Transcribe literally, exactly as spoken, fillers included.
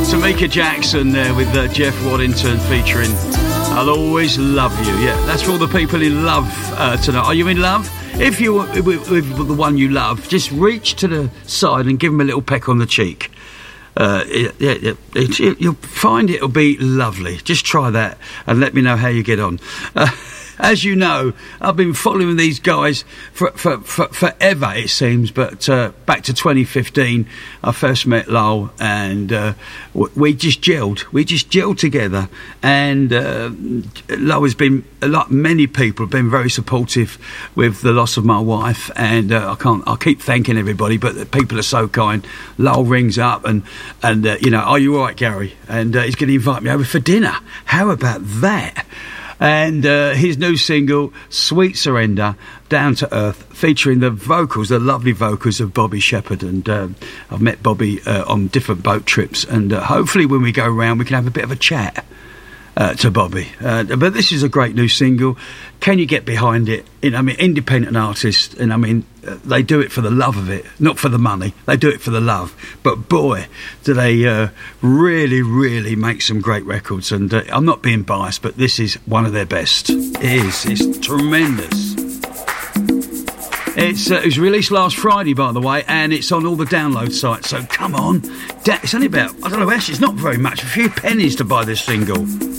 Tamika Jackson there with uh, Jeff Waddington featuring I'll Always Love You. Yeah, that's for all the people in love uh, tonight. Are you in love? If you're with, with the one you love, just reach to the side and give him a little peck on the cheek. Uh, it, it, it, it, you'll find it'll be lovely. Just try that and let me know how you get on. Uh, As you know, I've been following these guys for, for, for forever, it seems, but uh, back to twenty fifteen, I first met Lowell, and uh, we just gelled. We just gelled together, and uh, Lowell has been, like many people, have been very supportive with the loss of my wife, and uh, I can't, I keep thanking everybody, but the people are so kind. Lowell rings up, and, and uh, you know, are you all right, Gary? And uh, he's going to invite me over for dinner. How about that? And uh, his new single, Sweet Surrender, Down to Earth, featuring the vocals, the lovely vocals of Bobby Shepherd. And uh, I've met Bobby uh, on different boat trips, and uh, hopefully when we go around we can have a bit of a chat uh, to Bobby. Uh, but this is a great new single. Can you get behind it? You know, I mean, independent artists, and I mean, uh, they do it for the love of it, not for the money. They do it for the love. But boy, do they uh, really, really make some great records. And uh, I'm not being biased, but this is one of their best. It is. It's tremendous. It's, uh, it was released last Friday, by the way, and it's on all the download sites. So come on, da- it's only about, I don't know, actually, it's not very much. A few pennies to buy this single.